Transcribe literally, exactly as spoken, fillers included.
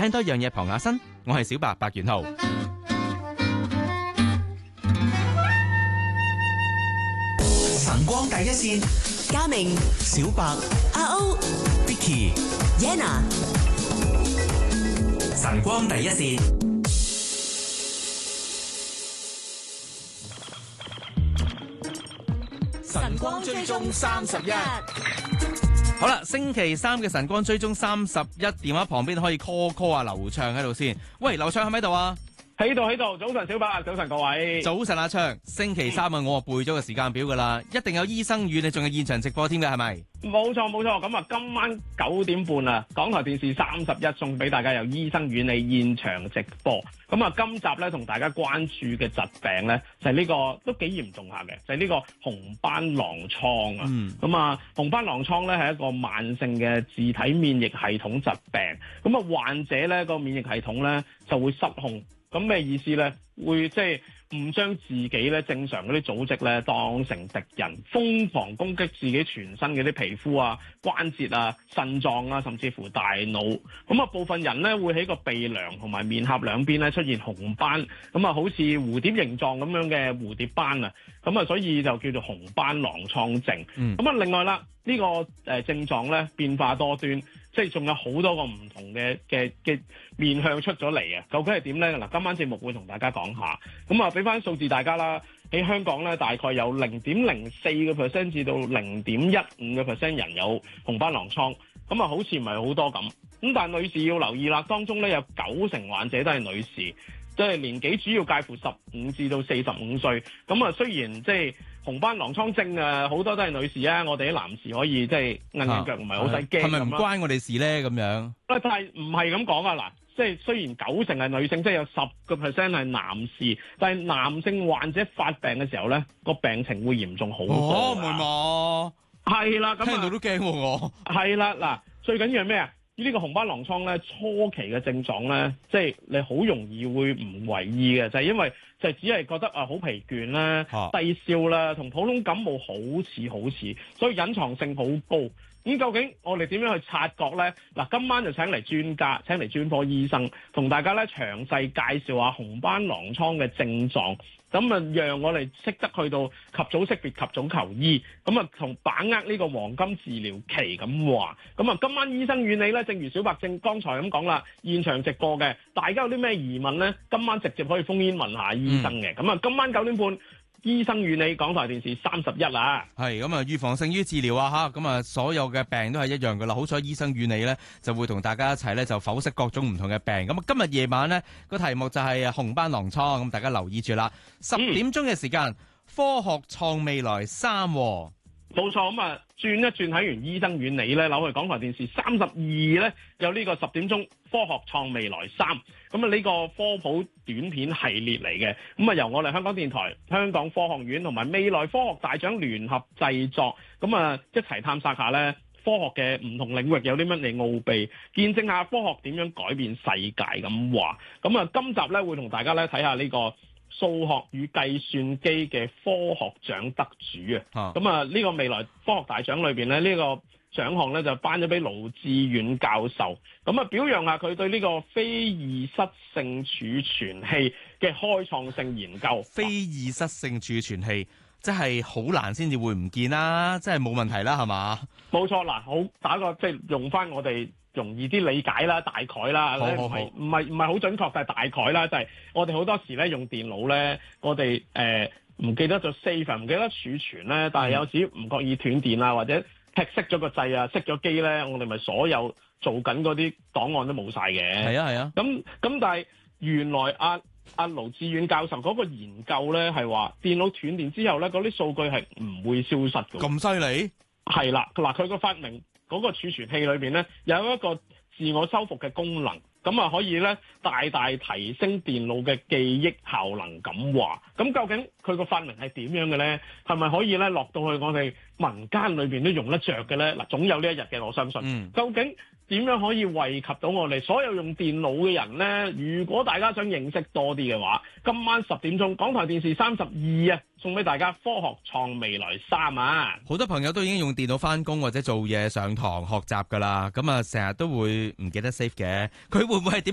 聽多樣嘢傍下身。我係小白白元浩。 晨光第一線， 嘉明、 小白、 阿歐、 Vicky、 Yana。 晨光第一線。 晨光追蹤三十一。 好啦，星期三嘅晨光追蹤三十一，電話旁邊可以 call call 啊劉暢喺度先。喂，劉暢喺咪喺度啊？ 喺度喺度，早晨小白，早晨各位。 早晨阿暢，星期三啊，我啊背咗個時間表噶啦，一定有醫生院，你仲有現場直播添嘅係咪？ 冇錯冇錯，咁啊今晚九點半啊，港台電視三十一送俾大家有醫生院你現場直播。咁啊今集咧同大家關注嘅疾病咧就係呢個都幾嚴重下嘅，就係呢個紅斑狼瘡啊。咁啊紅斑狼瘡咧係一個慢性嘅自體免疫系統疾病，咁啊患者咧個免疫系統咧就會失控。咁咩意思咧？會即係唔將自己咧正常嗰啲組織咧當成敵人，瘋狂攻擊自己全身嘅啲皮膚啊、關節啊、腎臟啊，甚至乎大腦。咁啊部分人咧會喺個鼻梁同埋面頰兩邊咧出現紅斑，咁啊好似蝴蝶形狀咁樣嘅蝴蝶斑啊，咁啊所以就叫做紅斑狼瘡症。咁啊、嗯、另外啦，呢、這個誒、呃、症狀咧變化多端。即係仲有好多個唔同嘅嘅嘅面向出咗嚟啊！究竟係點咧？嗱，今晚節目會同大家講下。咁啊，俾翻數字大家啦。喺香港咧，大概有零點零四個 percent 至到零點一五個 percent 人有紅斑狼瘡。咁啊，好似唔係好多咁。咁但係女士要留意啦，當中咧有九成患者都係女士，即係年紀主要介乎十五至到四十五歲。咁啊，雖然即係紅斑狼瘡症啊，好多都係女士啊，我哋啲男士可以即係硬硬腳，唔係好使驚。 係咪唔關我哋事咧？咁樣？啊， 但係唔係咁講啊！嗱，即係雖然九成係女性，即係有十個 percent 係男士，但係男性患者發病嘅時候咧，個病情會嚴重好多。 哦，唔係嘛？ 係啦，咁聽到都驚喎我。 係啦，嗱，最緊要係咩啊？呢個紅斑狼瘡咧，初期嘅症狀咧，即係你好容易會唔為意嘅，就係因為就只係覺得啊好疲倦啦、低燒啦，同普通感冒好似好似，所以隱藏性好高。咁究竟我哋點樣去察覺咧？嗱，今晚就請嚟專家，請嚟專科醫生，同大家咧詳細介紹下紅斑狼瘡嘅症狀。咁啊，讓我哋識得去到及早識別、及早求醫，咁啊，同把握呢個黃金治療期咁話。咁啊，今晚醫生與你咧，正如小白正剛才咁講啦，現場直播嘅，大家有啲咩疑問咧？今晚直接可以烽煙問下醫生嘅。咁啊、嗯，今晚九點半。醫生與你，港台電視三十一啦， 係咁啊，預防勝於治療啊吓，咁啊，所有嘅病都係一樣噶啦。好彩醫生與你咧，就會同大家一齊咧就剖析各種唔同嘅病。咁啊，今日夜晚咧個題目就係紅斑狼瘡，咁大家留意住啦。十點鐘嘅時間，嗯、科學創未來三、哦。 冇錯，咁啊轉一轉睇完醫生與你咧，扭去港台電視三十二咧，有呢個十點鐘科學創未來三，咁啊呢個科普短片系列嚟嘅，咁啊由我哋香港電台、香港科學院同埋未來科學大獎聯合製作，咁啊一齊探索下咧科學嘅唔同領域有啲乜嘢奧秘，見證下科學點樣改變世界咁話，咁啊今集咧會同大家咧睇下呢個數學與計算機嘅科學獎得主啊！咁啊，呢個未來科學大獎裏邊咧，呢個獎項咧就頒咗俾盧志遠教授，咁啊表揚下佢對呢個非異質性儲存器嘅開創性研究。 非異質性儲存器即係好難先至會唔見啦，即係冇問題啦，係嘛？ 冇錯，嗱，好打個即係用翻我哋容易啲理解啦，大概啦，唔係唔係唔係好準確，但係大概啦，就係、是、我哋好多時咧用電腦咧，我哋誒唔記得咗 save，唔記得儲存咧，但係有時唔覺意斷電啊，或者踢熄咗個掣啊，熄咗機咧，我哋咪所有做緊嗰啲檔案都冇晒嘅。係啊係啊。咁咁但係原來阿阿盧志遠教授嗰個研究咧係話電腦斷電之後咧，嗰啲數據係唔會消失嘅。咁犀利？係啦，嗱佢個發明。嗰個儲存器裏邊咧有一個自我修復嘅功能，咁啊可以咧大大提升電腦嘅記憶效能咁話。咁究竟佢個發明係點樣嘅咧？係咪可以咧落到去我哋民間裏邊都用得着嘅咧？嗱，總有呢一日嘅，我相信。嗯、究竟點樣可以惠及到我哋所有用電腦嘅人咧？如果大家想認識多啲嘅話，今晚十點鐘港台電視三十二啊！送俾大家科學創未來三啊！好多朋友都已經用電腦翻工或者做嘢、上堂學習噶啦，咁啊成日都會唔記得 save 嘅，佢會唔會係點